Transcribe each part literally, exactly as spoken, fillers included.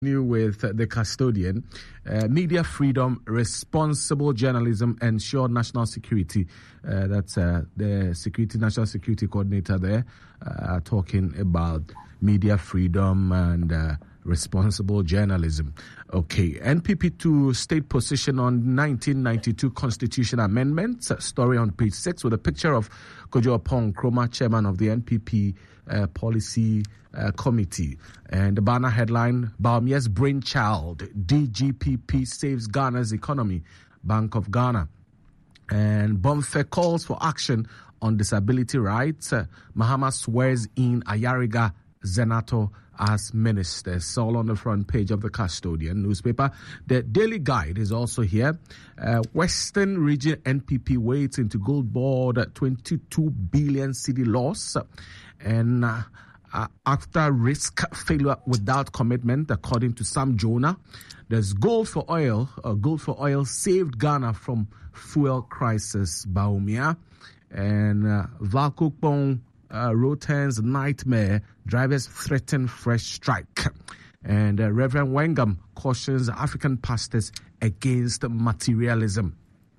With uh, the custodian, uh, media freedom, responsible journalism, ensure national security. Uh, that's uh, the security, national security coordinator there, uh, talking about media freedom and uh, responsible journalism. Okay, N P P two state position on nineteen ninety-two Constitution amendments. Story on page six with a picture of Kojo Apong Kroma, chairman of the N P P uh, policy Uh, committee. And the banner headline, Bawumia's brainchild, D G P P saves Ghana's economy, Bank of Ghana. And Bonfe calls for action on disability rights. Uh, Mahama swears in Ayariga Zenato as ministers. All on the front page of the Custodian newspaper. The Daily Guide is also here. Uh, Western Region N P P waits into Gold Board twenty-two billion cedi loss. And uh, Uh, after risk failure without commitment, according to Sam Jonah, there's gold for oil. Uh, gold for oil saved Ghana from fuel crisis. Bawumia and uh, Valkokpong uh, Rotan's nightmare. Drivers threaten fresh strike. And uh, Reverend Wengam cautions African pastors against materialism.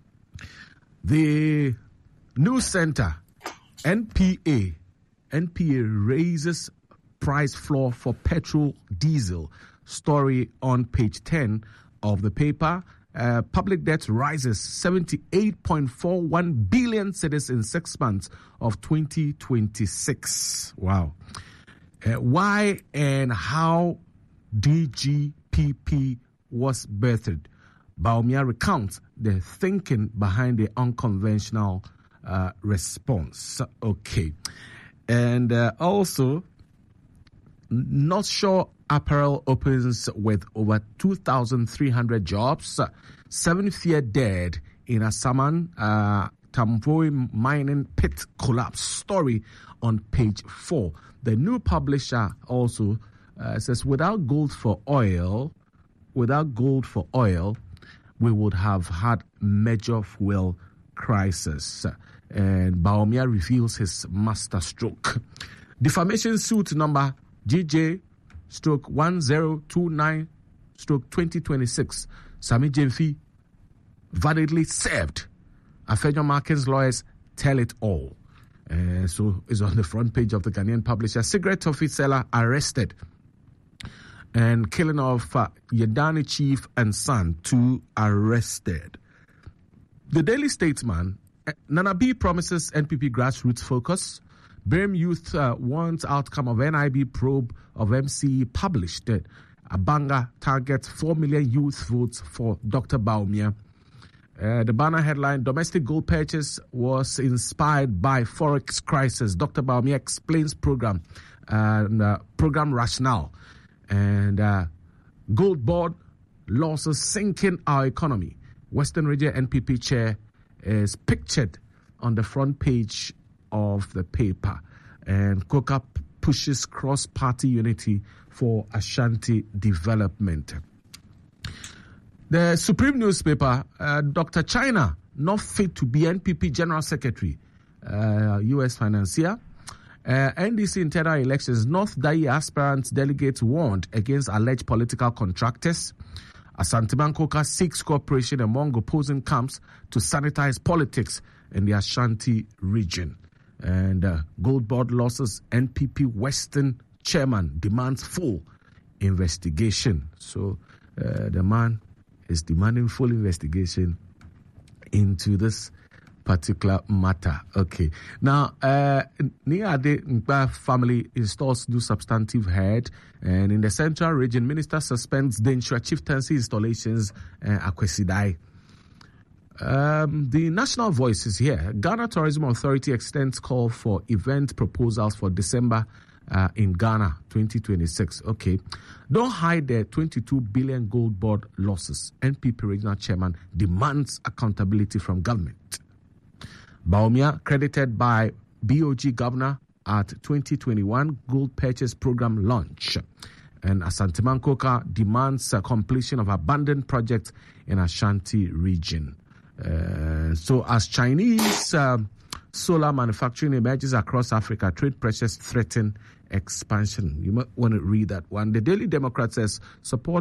The News Center, N P A. N P A raises price floor for petrol, diesel. Story on page ten of the paper. Uh, public debt rises seventy-eight point four one billion cedis in six months of twenty twenty-six. Wow. Uh, why and how D G P P was birthed? Bawumia recounts the thinking behind the unconventional uh, response. Okay. And uh, also, North Shore Apparel opens with over two thousand three hundred jobs. Seven fear dead in Asaman. Uh, Tamvoi mining pit collapse. Story on page four. The new publisher also uh, says, without gold for oil, without gold for oil, we would have had major fuel crisis. And Bawumia reveals his master stroke. Defamation suit number G J stroke one zero two nine stroke twenty twenty-six. Sami Jemfi validly served. Afenyo Markins lawyers tell it all. Uh, so it's on the front page of the Ghanaian publisher. Cigarette toffee seller arrested. And killing of uh, Yadani chief and son, two arrested. The Daily Statesman, Nana B promises N P P grassroots focus. Birmingham Youth uh, wants outcome of N I B probe of M C E published. Abanga targets four million youth votes for Doctor Bawumia. Uh, the banner headline, domestic gold purchase was inspired by Forex crisis. Doctor Bawumia explains program and uh, program rationale. And uh, gold board losses sinking our economy. Western Region N P P chair is pictured on the front page of the paper. And Koka pushes cross-party unity for Ashanti development. The Supreme newspaper, uh, Doctor China, not fit to be N P P General Secretary, uh, U S financier. Uh, N D C internal elections, North Dai aspirants delegates warned against alleged political contractors. Asante Bankoka seeks cooperation among opposing camps to sanitize politics in the Ashanti region. And uh, Gold Board losses, N P P Western chairman demands full investigation. So uh, the man is demanding full investigation into this particular matter. Okay. Now, uh, Niade Nkpa family installs new substantive head, and in the Central Region, Minister suspends Denshua chieftaincy installations uh, Akwesidai. Um, the National Voice is here. Ghana Tourism Authority extends call for event proposals for December uh, in Ghana twenty twenty-six. Okay. Don't hide the twenty-two billion gold board losses. N P P regional chairman demands accountability from government. Bawumia, credited by B O G governor at twenty twenty-one gold purchase program launch. And Asante Bankoka demands a completion of abandoned projects in Ashanti region. Uh, so as Chinese uh, solar manufacturing emerges across Africa, trade pressures threaten expansion. You might want to read that one. The Daily Democrat says support